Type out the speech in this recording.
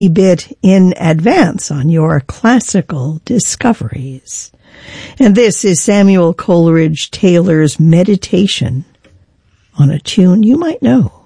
bit in advance on your classical discoveries. And this is Samuel Coleridge Taylor's Meditation on a tune you might know.